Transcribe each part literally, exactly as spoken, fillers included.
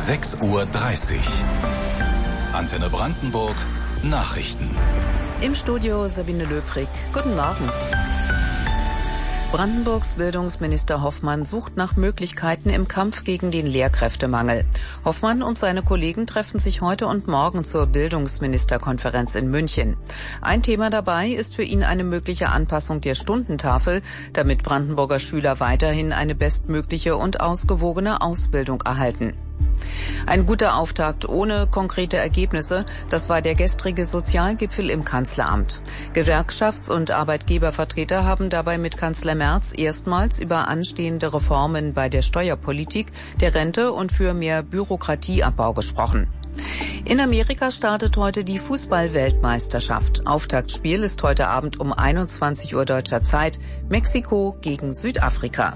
sechs Uhr dreißig. Antenne Brandenburg, Nachrichten. Im Studio Sabine Löbrig. Guten Morgen. Brandenburgs Bildungsminister Hoffmann sucht nach Möglichkeiten im Kampf gegen den Lehrkräftemangel. Hoffmann und seine Kollegen treffen sich heute und morgen zur Bildungsministerkonferenz in München. Ein Thema dabei ist für ihn eine mögliche Anpassung der Stundentafel, damit Brandenburger Schüler weiterhin eine bestmögliche und ausgewogene Ausbildung erhalten. Ein guter Auftakt ohne konkrete Ergebnisse, das war der gestrige Sozialgipfel im Kanzleramt. Gewerkschafts- und Arbeitgebervertreter haben dabei mit Kanzler Merz erstmals über anstehende Reformen bei der Steuerpolitik, der Rente und für mehr Bürokratieabbau gesprochen. In Amerika startet heute die Fußball-Weltmeisterschaft. Auftaktspiel ist heute Abend um einundzwanzig Uhr deutscher Zeit. Mexiko gegen Südafrika.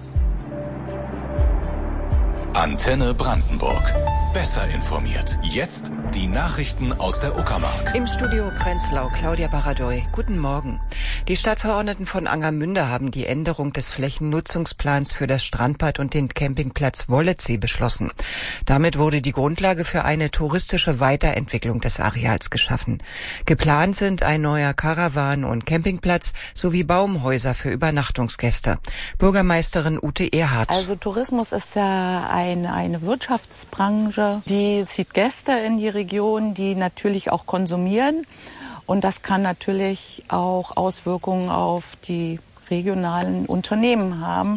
Antenne Brandenburg. Besser informiert. Jetzt die Nachrichten aus der Uckermark. Im Studio Prenzlau, Claudia Baradoy. Guten Morgen. Die Stadtverordneten von Angermünde haben die Änderung des Flächennutzungsplans für das Strandbad und den Campingplatz Wolletsee beschlossen. Damit wurde die Grundlage für eine touristische Weiterentwicklung des Areals geschaffen. Geplant sind ein neuer Karawan- und Campingplatz sowie Baumhäuser für Übernachtungsgäste. Bürgermeisterin Ute Erhardt. Also Tourismus ist ja eine, eine Wirtschaftsbranche, die zieht Gäste in die Region, die natürlich auch konsumieren. Und das kann natürlich auch Auswirkungen auf die regionalen Unternehmen haben,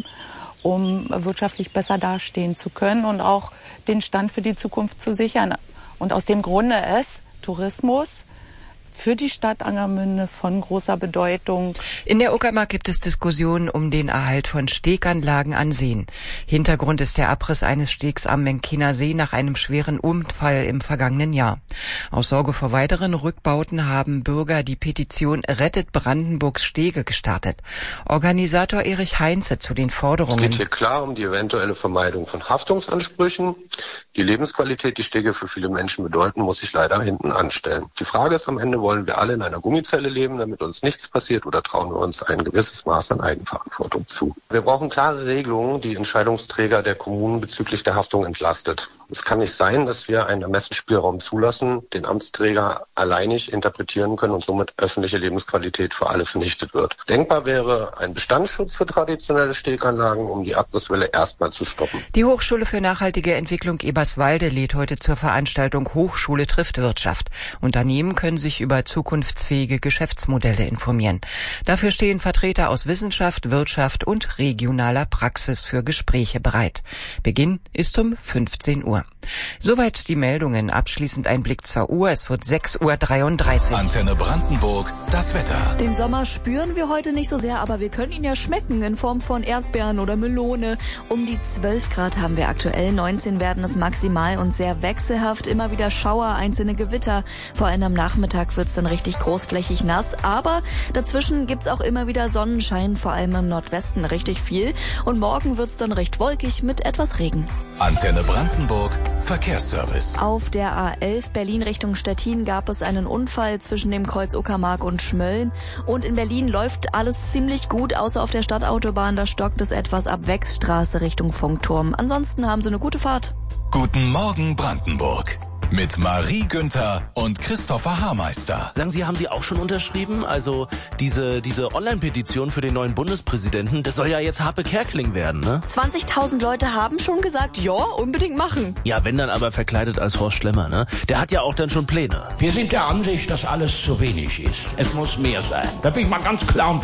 um wirtschaftlich besser dastehen zu können und auch den Stand für die Zukunft zu sichern. Und aus dem Grunde ist Tourismus für die Stadt Angermünde von großer Bedeutung. In der Uckermark gibt es Diskussionen um den Erhalt von Steganlagen an Seen. Hintergrund ist der Abriss eines Stegs am Menkiner See nach einem schweren Unfall im vergangenen Jahr. Aus Sorge vor weiteren Rückbauten haben Bürger die Petition Rettet Brandenburgs Stege gestartet. Organisator Erich Heinze zu den Forderungen. Es geht hier klar um die eventuelle Vermeidung von Haftungsansprüchen. Die Lebensqualität, die Stege für viele Menschen bedeuten, muss sich leider hinten anstellen. Die Frage ist am Ende, wollen wir alle in einer Gummizelle leben, damit uns nichts passiert, oder trauen wir uns ein gewisses Maß an Eigenverantwortung zu? Wir brauchen klare Regelungen, die Entscheidungsträger der Kommunen bezüglich der Haftung entlastet. Es kann nicht sein, dass wir einen Ermessensspielraum zulassen, den Amtsträger alleinig interpretieren können und somit öffentliche Lebensqualität für alle vernichtet wird. Denkbar wäre ein Bestandsschutz für traditionelle Steganlagen, um die Abrisswelle erstmal zu stoppen. Die Hochschule für nachhaltige Entwicklung Eberswalde lädt heute zur Veranstaltung Hochschule trifft Wirtschaft. Unternehmen können sich über zukunftsfähige Geschäftsmodelle informieren. Dafür stehen Vertreter aus Wissenschaft, Wirtschaft und regionaler Praxis für Gespräche bereit. Beginn ist um fünfzehn Uhr. Soweit die Meldungen. Abschließend ein Blick zur Uhr. Es wird sechs Uhr dreiunddreißig. Antenne Brandenburg, das Wetter. Den Sommer spüren wir heute nicht so sehr, aber wir können ihn ja schmecken in Form von Erdbeeren oder Melone. Um die zwölf Grad haben wir aktuell, neunzehn werden es maximal und sehr wechselhaft. Immer wieder Schauer, einzelne Gewitter. Vor allem am Nachmittag wird es dann richtig großflächig nass, aber dazwischen gibt's auch immer wieder Sonnenschein, vor allem im Nordwesten richtig viel. Und morgen wird's dann recht wolkig mit etwas Regen. Antenne Brandenburg, Verkehrsservice. Auf der A elf Berlin Richtung Stettin gab es einen Unfall zwischen dem Kreuz Uckermark und Schmölln. Und in Berlin läuft alles ziemlich gut, außer auf der Stadtautobahn, da stockt es etwas ab Wechsstraße Richtung Funkturm. Ansonsten haben Sie eine gute Fahrt. Guten Morgen Brandenburg. Mit Marie Günther und Christopher Haarmeister. Sagen Sie, haben Sie auch schon unterschrieben? Also diese diese Online-Petition für den neuen Bundespräsidenten, das soll ja jetzt Harpe Kerkeling werden, ne? zwanzigtausend Leute haben schon gesagt, ja, unbedingt machen. Ja, wenn dann aber verkleidet als Horst Schlemmer, ne? Der hat ja auch dann schon Pläne. Wir sind der Ansicht, dass alles zu wenig ist. Es muss mehr sein. Da bin ich mal ganz klar und